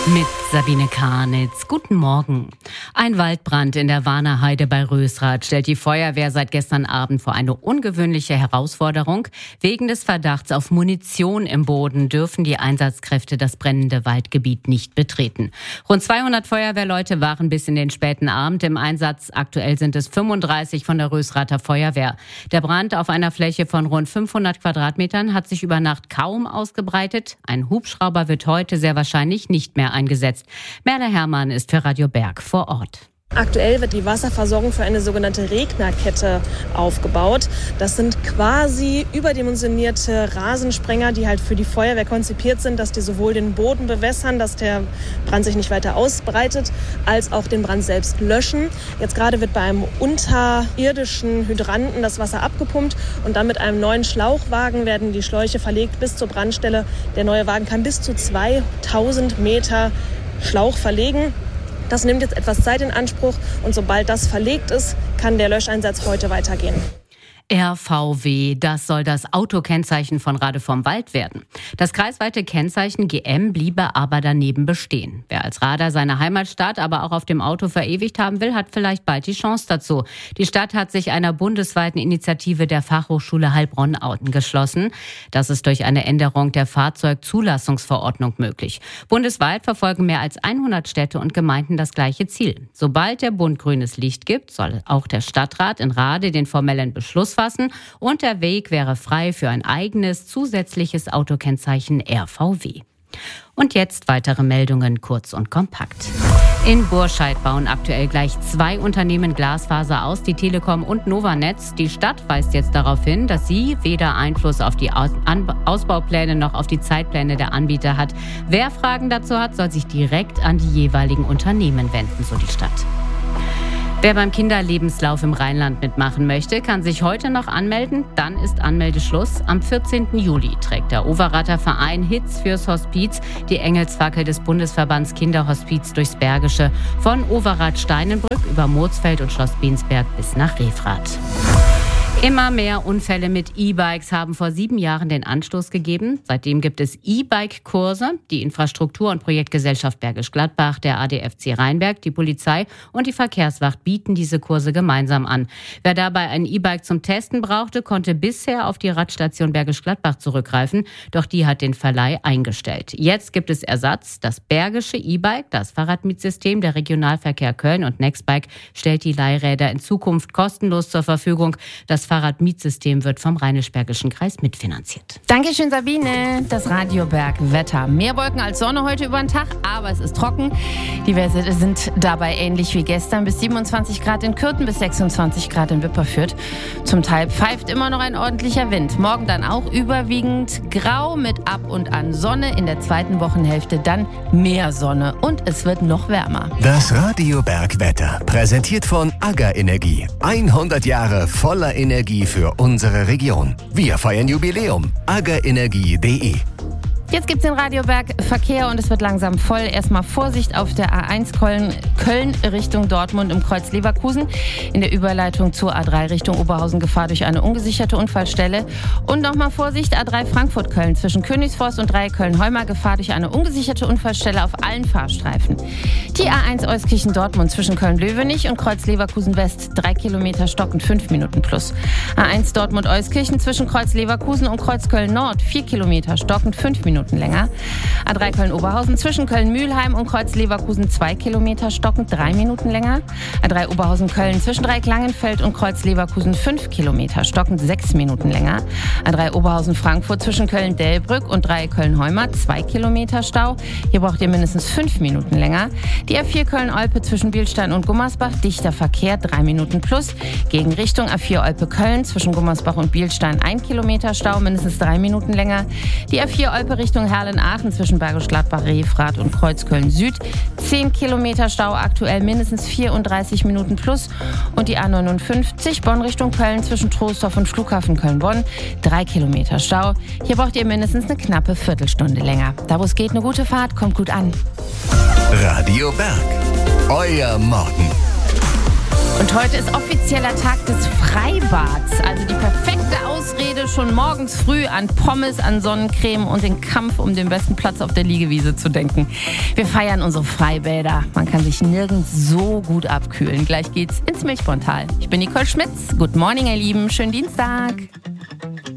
Mit Sabine Karnitz. Guten Morgen. Ein Waldbrand in der Warner Heide bei Rösrath stellt die Feuerwehr seit gestern Abend vor eine ungewöhnliche Herausforderung. Wegen des Verdachts auf Munition im Boden dürfen die Einsatzkräfte das brennende Waldgebiet nicht betreten. Rund 200 Feuerwehrleute waren bis in den späten Abend im Einsatz. Aktuell sind es 35 von der Rösrather Feuerwehr. Der Brand auf einer Fläche von rund 500 Quadratmetern hat sich über Nacht kaum ausgebreitet. Ein Hubschrauber wird heute sehr wahrscheinlich nicht mehr eingesetzt. Merle Herrmann ist für Radio Berg vor Ort. Aktuell wird die Wasserversorgung für eine sogenannte Regnerkette aufgebaut. Das sind quasi überdimensionierte Rasensprenger, die halt für die Feuerwehr konzipiert sind, dass die sowohl den Boden bewässern, dass der Brand sich nicht weiter ausbreitet, als auch den Brand selbst löschen. Jetzt gerade wird bei einem unterirdischen Hydranten das Wasser abgepumpt und dann mit einem neuen Schlauchwagen werden die Schläuche verlegt bis zur Brandstelle. Der neue Wagen kann bis zu 2000 Meter Schlauch verlegen. Das nimmt jetzt etwas Zeit in Anspruch und sobald das verlegt ist, kann der Löscheinsatz heute weitergehen. RVW, das soll das Autokennzeichen von Rade vom Wald werden. Das kreisweite Kennzeichen GM bliebe aber daneben bestehen. Wer als Rader seine Heimatstadt aber auch auf dem Auto verewigt haben will, hat vielleicht bald die Chance dazu. Die Stadt hat sich einer bundesweiten Initiative der Fachhochschule Heilbronn angeschlossen. Das ist durch eine Änderung der Fahrzeugzulassungsverordnung möglich. Bundesweit verfolgen mehr als 100 Städte und Gemeinden das gleiche Ziel. Sobald der Bund grünes Licht gibt, soll auch der Stadtrat in Rade den formellen Beschluss fassen und der Weg wäre frei für ein eigenes zusätzliches Autokennzeichen RVW. Und jetzt weitere Meldungen kurz und kompakt. In Burscheid bauen aktuell gleich 2 Unternehmen Glasfaser aus, die Telekom und Novanetz. Die Stadt weist jetzt darauf hin, dass sie weder Einfluss auf die Ausbaupläne noch auf die Zeitpläne der Anbieter hat. Wer Fragen dazu hat, soll sich direkt an die jeweiligen Unternehmen wenden, so die Stadt. Wer beim Kinderlebenslauf im Rheinland mitmachen möchte, kann sich heute noch anmelden. Dann ist Anmeldeschluss. Am 14. Juli trägt der Overater Verein Hits fürs Hospiz die Engelsfackel des Bundesverbands Kinderhospiz durchs Bergische von Overath-Steinenbrück über Mootsfeld und Schloss Bensberg bis nach Refrath. Immer mehr Unfälle mit E-Bikes haben vor 7 Jahren den Anstoß gegeben. Seitdem gibt es E-Bike-Kurse. Die Infrastruktur- und Projektgesellschaft Bergisch Gladbach, der ADFC Rheinberg, die Polizei und die Verkehrswacht bieten diese Kurse gemeinsam an. Wer dabei ein E-Bike zum Testen brauchte, konnte bisher auf die Radstation Bergisch Gladbach zurückgreifen. Doch die hat den Verleih eingestellt. Jetzt gibt es Ersatz. Das Bergische E-Bike, das Fahrradmietsystem der Regionalverkehr Köln und Nextbike stellt die Leihräder in Zukunft kostenlos zur Verfügung. Das Fahrradmietsystem wird vom Rheinisch-Bergischen Kreis mitfinanziert. Dankeschön, Sabine. Das Radio Berg Wetter. Mehr Wolken als Sonne heute über den Tag, aber es ist trocken. Die Werte sind dabei ähnlich wie gestern. Bis 27 Grad in Kürten, bis 26 Grad in Wipperfürth. Zum Teil pfeift immer noch ein ordentlicher Wind. Morgen dann auch überwiegend grau mit ab und an Sonne. In der zweiten Wochenhälfte dann mehr Sonne und es wird noch wärmer. Das Radio Berg Wetter, präsentiert von AGA Energie. 100 Jahre voller Energie für unsere Region. Wir feiern Jubiläum. agaenergie.de. Jetzt gibt's den Radioberg Verkehr und es wird langsam voll. Erstmal Vorsicht auf der A1 Köln Richtung Dortmund im Kreuz Leverkusen. In der Überleitung zur A3 Richtung Oberhausen Gefahr durch eine ungesicherte Unfallstelle. Und nochmal Vorsicht, A3 Frankfurt-Köln zwischen Königsforst und Köln-Heumar Gefahr durch eine ungesicherte Unfallstelle auf allen Fahrstreifen. Die A1 Euskirchen-Dortmund zwischen Köln-Löwenich und Kreuz Leverkusen West 3 Kilometer stockend 5 Minuten plus. A1 Dortmund-Euskirchen zwischen Kreuz Leverkusen und Kreuz Köln-Nord 4 Kilometer stockend 5 Minuten länger. A3 Köln-Oberhausen zwischen Köln-Mühlheim und Kreuz Leverkusen 2 Kilometer stockend 3 Minuten länger. A3 Oberhausen-Köln zwischen Langenfeld und Kreuz Leverkusen 5 Kilometer stockend 6 Minuten länger. A3 Oberhausen-Frankfurt zwischen Köln-Delbrück und Köln-Heumar 2 Kilometer Stau. Hier braucht ihr mindestens 5 Minuten länger. Die A4 Köln-Olpe zwischen Bielstein und Gummersbach dichter Verkehr 3 Minuten plus. Gegenrichtung A4 Olpe-Köln zwischen Gummersbach und Bielstein 1 Kilometer Stau, mindestens 3 Minuten länger. Die A4 Olpe Richtung Herlen-Aachen zwischen Bergisch Gladbach, Refrath und Kreuzköln Süd. 10 Kilometer Stau, aktuell mindestens 34 Minuten plus. Und die A59 Bonn Richtung Köln zwischen Troisdorf und Flughafen Köln-Bonn. 3 Kilometer Stau. Hier braucht ihr mindestens eine knappe Viertelstunde länger. Da wo es geht, eine gute Fahrt, kommt gut an. Radio Berg, euer Morgen. Und heute ist offizieller Tag des Freibads. Also die perfekte Ausrede, schon morgens früh an Pommes, an Sonnencreme und den Kampf um den besten Platz auf der Liegewiese zu denken. Wir feiern unsere Freibäder. Man kann sich nirgends so gut abkühlen. Gleich geht's ins Milchbrontal. Ich bin Nicole Schmitz. Good morning, ihr Lieben. Schönen Dienstag.